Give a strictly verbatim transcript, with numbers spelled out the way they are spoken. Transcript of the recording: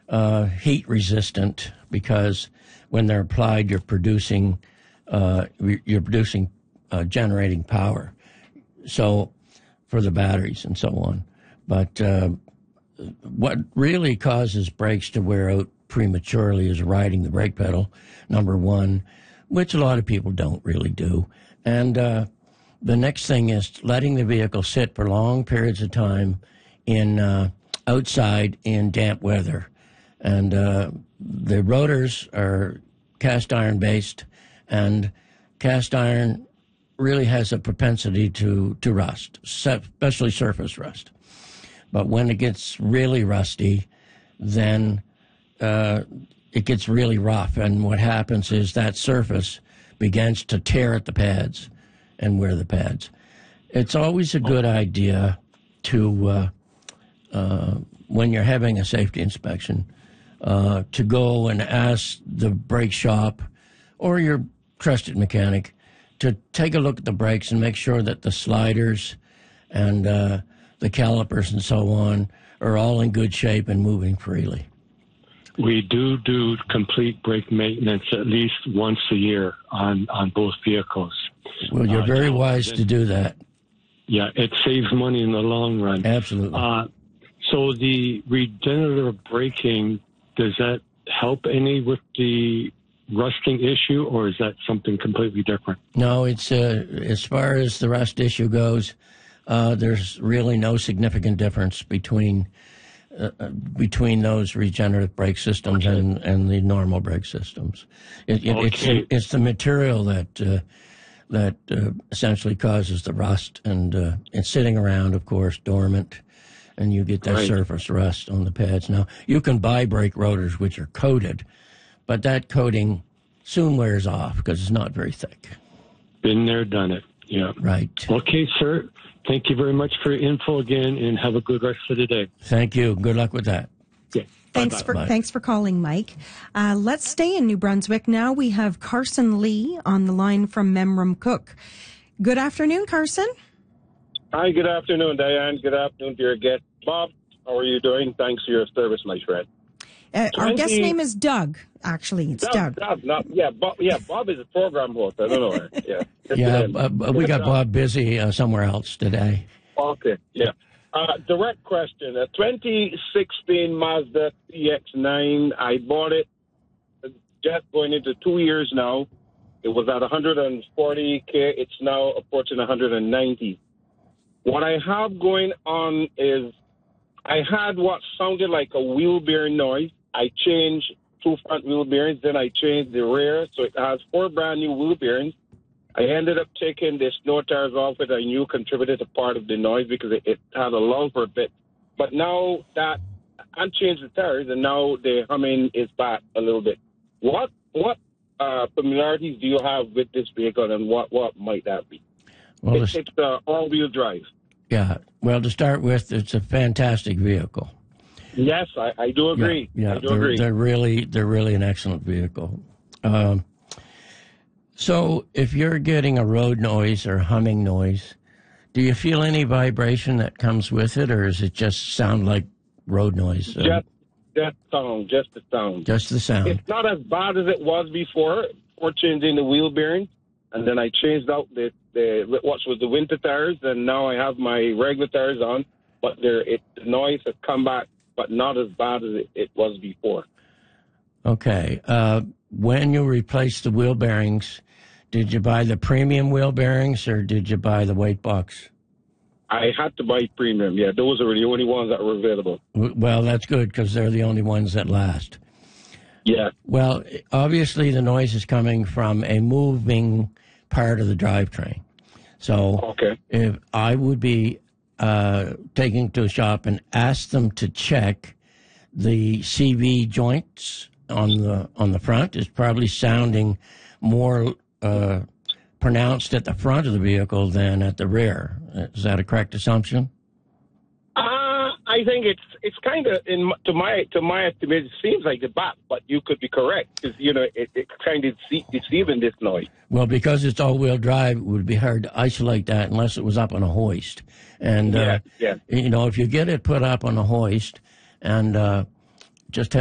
uh, heat resistant because when they're applied, you're producing uh, you're producing uh, generating power. So for the batteries and so on. But uh, what really causes brakes to wear out prematurely is riding the brake pedal, number one, which a lot of people don't really do. And uh, the next thing is letting the vehicle sit for long periods of time in uh, outside in damp weather. And uh, the rotors are cast iron based, and cast iron really has a propensity to, to rust, especially surface rust. But when it gets really rusty, then uh, it gets really rough. And what happens is that surface begins to tear at the pads and wear the pads. It's always a good idea to, uh, uh, when you're having a safety inspection, uh, to go and ask the brake shop or your trusted mechanic to take a look at the brakes and make sure that the sliders and uh, the calipers and so on are all in good shape and moving freely. We do do complete brake maintenance at least once a year on, on both vehicles. Well, you're uh, very so wise it, to do that. Yeah, it saves money in the long run. Absolutely. Uh, so the regenerative braking, does that help any with the rusting issue, or is that something completely different? No, it's uh, as far as the rust issue goes, uh, there's really no significant difference between uh, between those regenerative brake systems okay. and, and the normal brake systems. It, it, okay. It's it's the material that uh, that uh, essentially causes the rust, and uh, it's sitting around, of course, dormant, and you get that right. surface rust on the pads. Now, you can buy brake rotors which are coated, but that coating soon wears off because it's not very thick. Been there, done it. Yeah. Right. Okay, sir. Thank you very much for your info again, and have a good rest of the day. Thank you. Good luck with that. Okay. Thanks Bye-bye. for Bye. thanks for calling, Mike. Uh, let's stay in New Brunswick now. We have Carson Lee on the line from Memram Cook. Good afternoon, Carson. Hi, good afternoon, Diane. Good afternoon to your guest, Bob. How are you doing? Thanks for your service, my friend. Uh, our twenty guest name is Doug, actually. It's Doug. Doug. Doug not, yeah, Bob, yeah, Bob is a program host. I don't know. Yeah, Yeah, uh, we got Bob busy uh, somewhere else today. Okay, yeah. Uh, direct question. A twenty sixteen Mazda C X nine. I bought it just going into two years now. It was at one hundred forty K. It's now approaching one hundred ninety. What I have going on is I had what sounded like a wheel bearing noise. I changed two front wheel bearings, then I changed the rear, so it has four brand new wheel bearings. I ended up taking the snow tires off it. I knew contributed to part of the noise because it, it had a lull for a bit. But now that I changed the tires, and now the humming is back a little bit. What what uh, familiarities do you have with this vehicle, and what, what might that be? Well, it's it's uh, all-wheel drive. Yeah. Well, to start with, it's a fantastic vehicle. Yes, I, I do agree. Yeah, yeah I do they're, agree. they're really they're really an excellent vehicle. Um, so, if you're getting a road noise or humming noise, do you feel any vibration that comes with it, or does it just sound like road noise? Just, um, just sound, just the sound. Just the sound. It's not as bad as it was before. Before changing the wheel bearing, and then I changed out the the what was the winter tires, and now I have my regular tires on. But there, it the noise has come back, but not as bad as it, it was before. Okay. Uh, when you replaced the wheel bearings, did you buy the premium wheel bearings or did you buy the weight box? I had to buy premium. Yeah, those are the only ones that were available. Well, that's good because they're the only ones that last. Yeah. Well, obviously the noise is coming from a moving part of the drivetrain. So okay. if I would be uh, taking to a shop and ask them to check the C V joints on the on the front. It's probably sounding more uh, pronounced at the front of the vehicle than at the rear. Is that a correct assumption? Uh, I think it's it's kind of in to my to my estimate. It seems like the back, but you could be correct because you know it, it kind of deceiving this noise. Well, because it's all-wheel drive, it would be hard to isolate that unless it was up on a hoist. And yeah, uh, yeah. you know, if you get it put up on a hoist and uh, just have